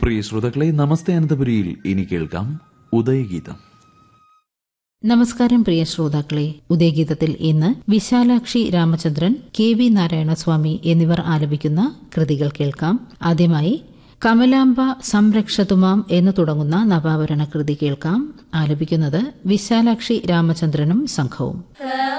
പ്രിയ ശ്രോതാക്കളെ, നമസ്തേ അനന്തപുരിയിൽ ഇനി കേൾക്കാം ഉദയഗീതം. നമസ്കാരം പ്രിയ ശ്രോതാക്കളെ. ഉദയഗീതത്തിൽ ഇന്ന് വിശാലാക്ഷി രാമചന്ദ്രൻ, KV നാരായണസ്വാമി എന്നിവർ ആലപിക്കുന്ന കൃതികൾ കേൾക്കാം. ആദ്യമായി കമലാംബ സംരക്ഷതുമാം എന്ന് തുടങ്ങുന്ന നവാവരണ കൃതി കേൾക്കാം. ആലപിക്കുന്നത് വിശാലാക്ഷി രാമചന്ദ്രനും സംഘവും.